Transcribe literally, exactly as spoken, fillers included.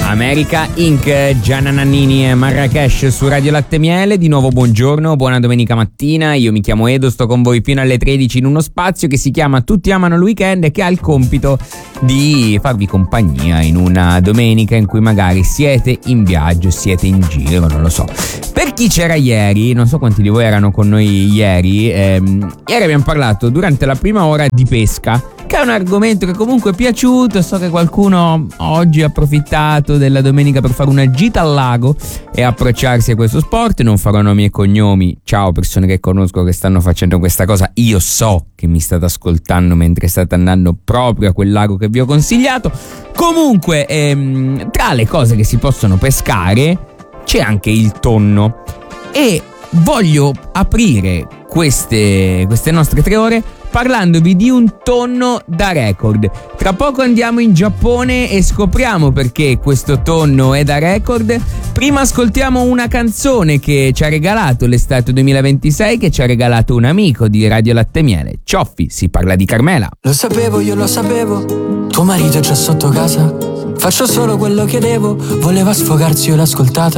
America Incorporated, Gianna Nannini e Marrakesh su Radio Latte Miele. Di nuovo buongiorno, buona domenica mattina. Io mi chiamo Edo, sto con voi fino alle tredici in uno spazio che si chiama Tutti amano il weekend e che ha il compito di farvi compagnia in una domenica in cui magari siete in viaggio, siete in giro, non lo so. Per chi c'era ieri, non so quanti di voi erano con noi ieri, ehm, ieri abbiamo parlato durante la prima ora di pesca, che è un argomento che comunque è piaciuto. So che qualcuno oggi ha approfittato della domenica per fare una gita al lago e approcciarsi a questo sport. Non farò nomi e cognomi, ciao persone che conosco che stanno facendo questa cosa, io so che mi state ascoltando mentre state andando proprio a quel lago che vi ho consigliato. Comunque ehm, tra le cose che si possono pescare c'è anche il tonno e voglio aprire queste, queste nostre tre ore parlandovi di un tonno da record. Tra poco andiamo in Giappone e scopriamo perché questo tonno è da record. Prima ascoltiamo una canzone che ci ha regalato l'estate duemilaventisei, che ci ha regalato un amico di Radio Latte Miele, Cioffi. Si parla di Carmela. Lo sapevo, io lo sapevo, tuo marito è già sotto casa. Faccio solo quello che devo, voleva sfogarsi, io l'ho ascoltata.